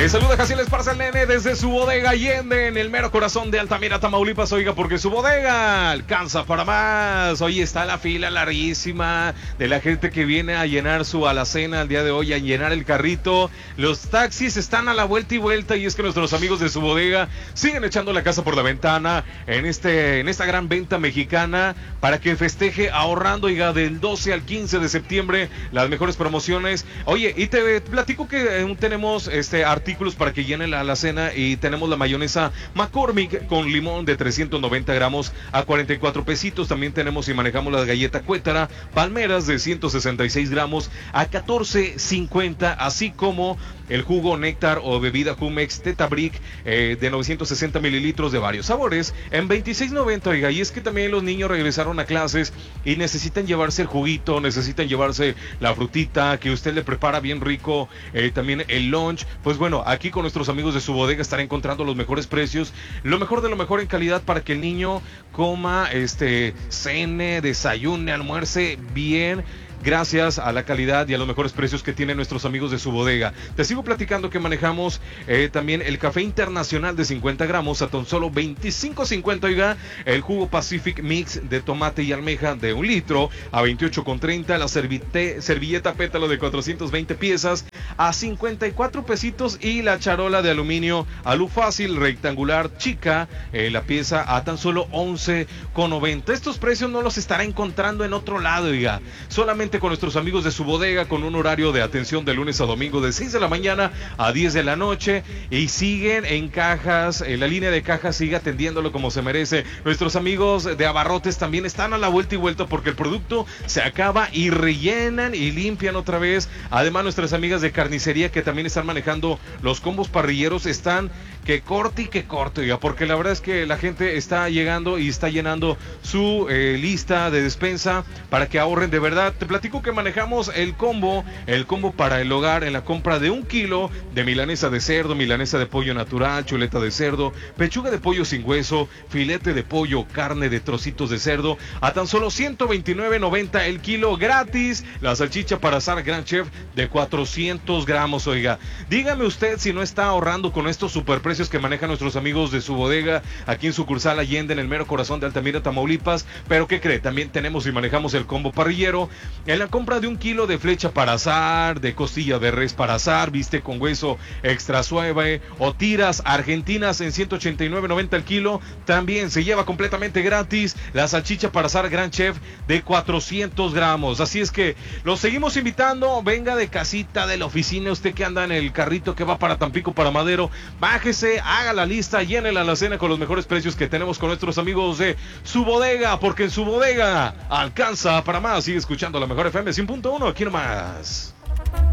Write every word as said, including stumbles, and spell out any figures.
Les saluda Jaciel Esparza, el nene, desde su bodega Allende, en el mero corazón de Altamira, Tamaulipas. Oiga, porque su bodega alcanza para más. Hoy está la fila larguísima de la gente que viene a llenar su alacena el día de hoy, a llenar el carrito. Los taxis están a la vuelta y vuelta, y es que nuestros amigos de su bodega siguen echando la casa por la ventana en este en esta gran venta mexicana para que festeje ahorrando, oiga, del doce al quince de septiembre, las mejores promociones. Oye, y te platico que eh, tenemos este artículos para que llenen la alacena, y tenemos la mayonesa McCormick con limón de trescientos noventa gramos a cuarenta y cuatro pesitos. También tenemos y manejamos la galleta Cuétara Palmeras de ciento sesenta y seis gramos a catorce cincuenta, así como el jugo Néctar o bebida Jumex Tetabric eh, de novecientos sesenta mililitros de varios sabores en veintiséis noventa. Oiga, y es que también los niños regresaron a clases y necesitan llevarse el juguito, necesitan llevarse la frutita que usted le prepara bien rico, eh, también el lunch. Pues bueno, aquí con nuestros amigos de su bodega estará encontrando los mejores precios, lo mejor de lo mejor en calidad para que el niño coma, este, cene, desayune, almuerce bien, gracias a la calidad y a los mejores precios que tienen nuestros amigos de su bodega. Te sigo platicando que manejamos eh, también el café internacional de cincuenta gramos a tan solo veinticinco cincuenta, oiga, el jugo Pacific Mix de tomate y almeja de un litro a veintiocho treinta, la servite, servilleta pétalo de cuatrocientos veinte piezas a cincuenta y cuatro pesitos, y la charola de aluminio alu fácil rectangular chica, eh, la pieza a tan solo once noventa. Estos precios no los estará encontrando en otro lado, oiga, solamente con nuestros amigos de su bodega, con un horario de atención de lunes a domingo de seis de la mañana a diez de la noche, y siguen en cajas, en la línea de cajas sigue atendiéndolo como se merece. Nuestros amigos de abarrotes también están a la vuelta y vuelta porque el producto se acaba y rellenan y limpian otra vez. Además, nuestras amigas de carnicería que también están manejando los combos parrilleros están que corte y que corte, oiga, porque la verdad es que la gente está llegando y está llenando su eh, lista de despensa para que ahorren de verdad. Te platico que manejamos el combo, el combo para el hogar en la compra de un kilo de milanesa de cerdo, milanesa de pollo natural, chuleta de cerdo, pechuga de pollo sin hueso, filete de pollo, carne de trocitos de cerdo a tan solo ciento veintinueve noventa el kilo, gratis la salchicha para asar Gran Chef de cuatrocientos gramos, oiga. Dígame usted si no está ahorrando con estos superprecios que manejan nuestros amigos de su bodega aquí en sucursal Allende, en el mero corazón de Altamira, Tamaulipas. Pero ¿qué cree? También tenemos y manejamos el combo parrillero en la compra de un kilo de flecha para asar, de costilla de res para asar, viste con hueso extra suave o tiras argentinas en ciento ochenta y nueve noventa el kilo. También se lleva completamente gratis la salchicha para asar Gran Chef de cuatrocientos gramos. Así es que los seguimos invitando. Venga de casita, de la oficina, usted que anda en el carrito que va para Tampico, para Madero, bájese, haga la lista, llene la alacena con los mejores precios que tenemos con nuestros amigos de su bodega, porque en su bodega alcanza para más. Sigue escuchando la mejor F M cien punto uno, aquí nomás.